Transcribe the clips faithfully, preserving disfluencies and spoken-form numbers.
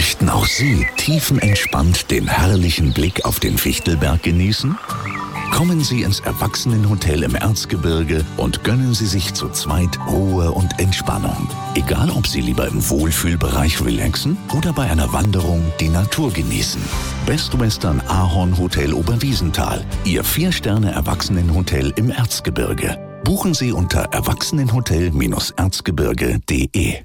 Möchten auch Sie tiefenentspannt den herrlichen Blick auf den Fichtelberg genießen? Kommen Sie ins Erwachsenenhotel im Erzgebirge und gönnen Sie sich zu zweit Ruhe und Entspannung. Egal, ob Sie lieber im Wohlfühlbereich relaxen oder bei einer Wanderung die Natur genießen. Best Western Ahorn Hotel Oberwiesenthal, Ihr Vier-Sterne-Erwachsenenhotel im Erzgebirge. Buchen Sie unter erwachsenenhotel erzgebirge punkt de.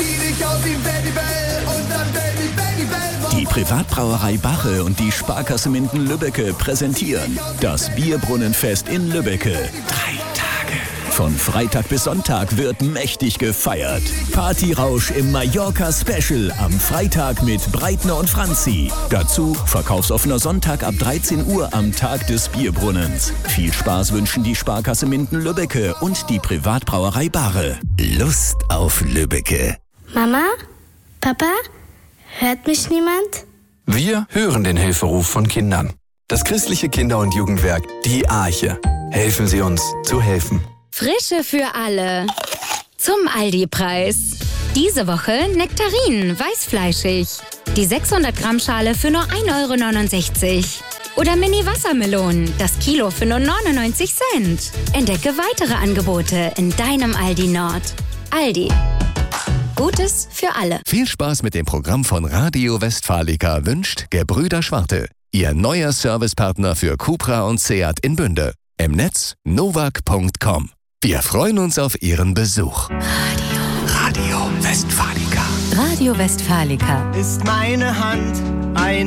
Die Privatbrauerei Bache und die Sparkasse Minden-Lübbecke präsentieren das Bierbrunnenfest in Lübbecke. Drei Tage. Von Freitag bis Sonntag wird mächtig gefeiert. Partyrausch im Mallorca-Special am Freitag mit Breitner und Franzi. Dazu verkaufsoffener Sonntag ab dreizehn Uhr am Tag des Bierbrunnens. Viel Spaß wünschen die Sparkasse Minden-Lübbecke und die Privatbrauerei Bache. Lust auf Lübbecke. Mama? Papa? Hört mich niemand? Wir hören den Hilferuf von Kindern. Das christliche Kinder- und Jugendwerk, die Arche. Helfen Sie uns zu helfen. Frische für alle. Zum Aldi-Preis. Diese Woche Nektarinen, weißfleischig. Die sechshundert Gramm Schale für nur ein Euro neunundsechzig. Oder Mini-Wassermelonen, das Kilo für nur neunundneunzig Cent. Entdecke weitere Angebote in deinem Aldi Nord. Aldi. Gutes für alle. Viel Spaß mit dem Programm von Radio Westfalica wünscht Gebrüder Schwarte. Ihr neuer Servicepartner für Cupra und Seat in Bünde. Im Netz novak punkt com. Wir freuen uns auf Ihren Besuch. Radio Westfalica. Radio Westfalica ist meine Hand ein